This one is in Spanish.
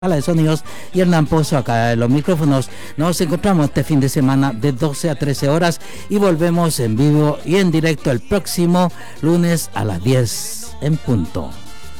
Sala de Sonidos y Hernán Pozo acá en los micrófonos. Nos encontramos este fin de semana de 12 a 13 horas y volvemos en vivo y en directo el próximo lunes a las 10 en punto.